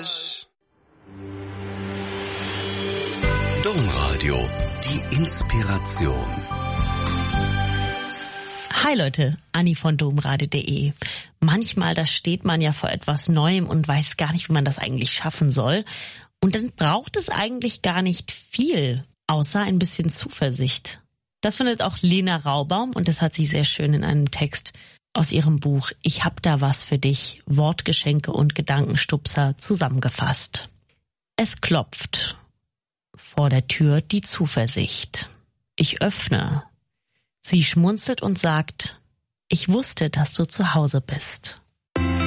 Domradio, die Inspiration. Hi Leute, Anni von domradio.de. Manchmal, da steht man ja vor etwas Neuem und weiß gar nicht, wie man das eigentlich schaffen soll. Und dann braucht es eigentlich gar nicht viel, außer ein bisschen Zuversicht. Das findet auch Lena Raubaum und das hat sie sehr schön in einem Text aus ihrem Buch Ich hab da was für dich, Wortgeschenke und Gedankenstupser zusammengefasst. Es klopft vor der Tür die Zuversicht. Ich öffne. Sie schmunzelt und sagt, ich wusste, dass du zu Hause bist.